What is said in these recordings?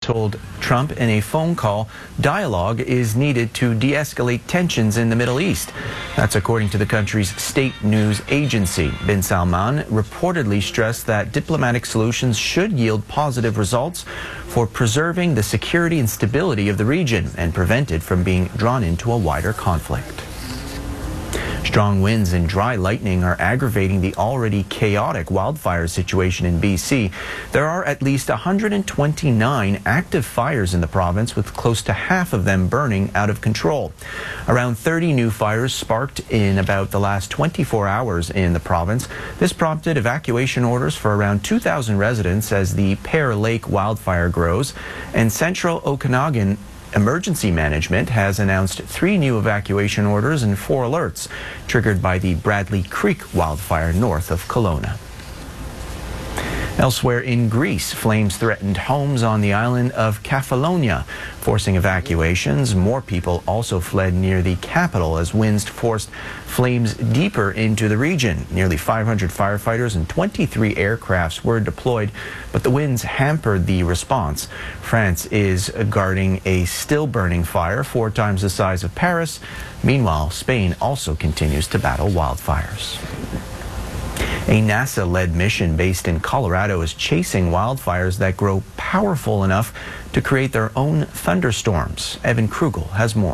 told Trump in a phone call dialogue is needed to de-escalate tensions in the Middle East. That's according to the country's state news agency. Bin Salman reportedly stressed that diplomatic solutions should yield positive results for preserving the security and stability of the region and prevent it from being drawn into a wider conflict. Strong winds and dry lightning are aggravating the already chaotic wildfire situation in BC. There are at least 129 active fires in the province, with close to half of them burning out of control. Around 30 new fires sparked in about the last 24 hours in the province. This prompted evacuation orders for around 2,000 residents as the Pear Lake wildfire grows, and Central Okanagan Emergency Management has announced 3 new evacuation orders and 4 alerts, triggered by the Bradley Creek wildfire north of Kelowna. Elsewhere in Greece, flames threatened homes on the island of Kefalonia, forcing evacuations. More people also fled near the capital as winds forced flames deeper into the region. Nearly 500 firefighters and 23 aircrafts were deployed, but the winds hampered the response. France is guarding a still burning fire 4 times the size of Paris. Meanwhile, Spain also continues to battle wildfires. A NASA-led mission based in Colorado is chasing wildfires that grow powerful enough to create their own thunderstorms. Evan Krugel has more.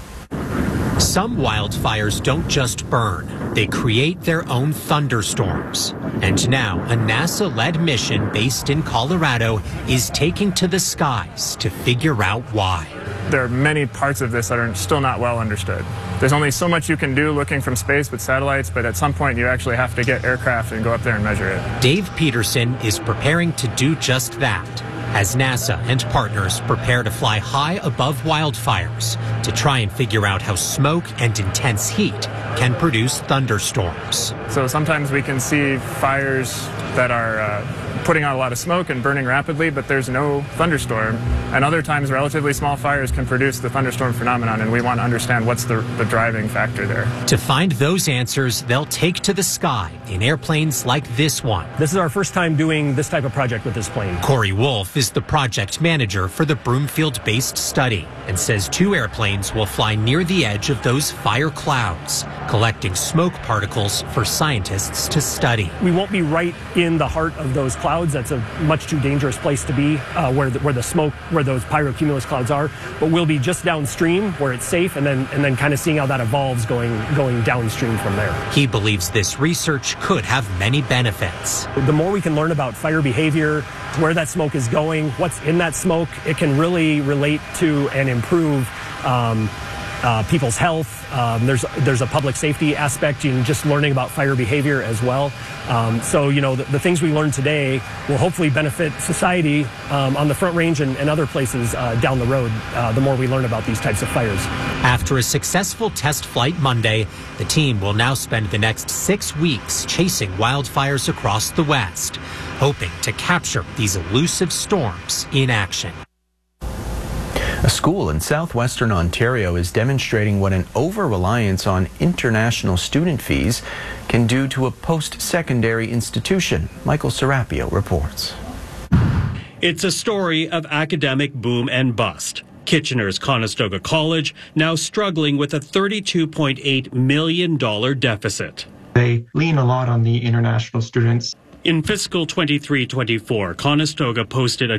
Some wildfires don't just burn, they create their own thunderstorms. And now, a NASA-led mission based in Colorado is taking to the skies to figure out why. There are many parts of this that are still not well understood. There's only so much you can do looking from space with satellites, but at some point you actually have to get aircraft and go up there and measure it. Dave Peterson is preparing to do just that, as NASA and partners prepare to fly high above wildfires to try and figure out how smoke and intense heat can produce thunderstorms. So sometimes we can see fires that are putting out a lot of smoke and burning rapidly, but there's no thunderstorm. And other times, relatively small fires can produce the thunderstorm phenomenon, and we want to understand what's the driving factor there. To find those answers, they'll take to the sky in airplanes like this one. This is our first time doing this type of project with this plane. Corey Wolf is the project manager for the Broomfield-based study and says 2 airplanes will fly near the edge of those fire clouds, collecting smoke particles for scientists to study. We won't be right in the heart of those clouds. That's a much too dangerous place to be, where the smoke, where those pyrocumulus clouds are. But we'll be just downstream where it's safe, and then kind of seeing how that evolves going downstream from there. He believes this research could have many benefits. The more we can learn about fire behavior, where that smoke is going, what's in that smoke, it can really relate to and improve people's health. There's a public safety aspect in just learning about fire behavior as well. So, you know, the things we learn today will hopefully benefit society on the Front Range and other places down the road, the more we learn about these types of fires. After a successful test flight Monday, the team will now spend the next 6 weeks chasing wildfires across the West, hoping to capture these elusive storms in action. A school in southwestern Ontario is demonstrating what an over-reliance on international student fees can do to a post-secondary institution. Michael Serapio reports. It's a story of academic boom and bust. Kitchener's Conestoga College now struggling with a $32.8 million deficit. They lean a lot on the international students. In fiscal 23-24, Conestoga posted a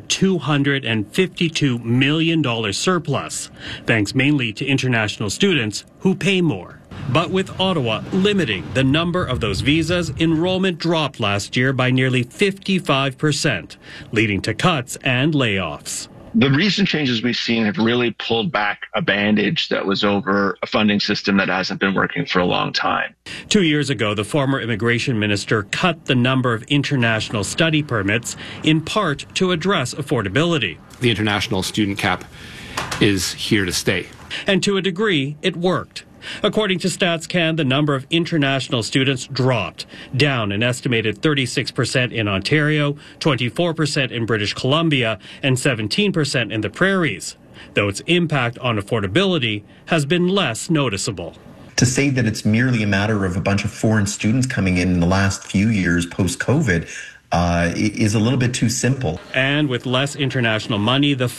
$252 million surplus, thanks mainly to international students who pay more. But with Ottawa limiting the number of those visas, enrollment dropped last year by nearly 55%, leading to cuts and layoffs. The recent changes we've seen have really pulled back a bandage that was over a funding system that hasn't been working for a long time. 2 years ago, the former immigration minister cut the number of international study permits, in part to address affordability. The international student cap is here to stay. And to a degree, it worked. According to StatsCan, the number of international students dropped, down an estimated 36% in Ontario, 24% in British Columbia, and 17% in the Prairies, though its impact on affordability has been less noticeable. To say that it's merely a matter of a bunch of foreign students coming in the last few years post-COVID is a little bit too simple. And with less international money, the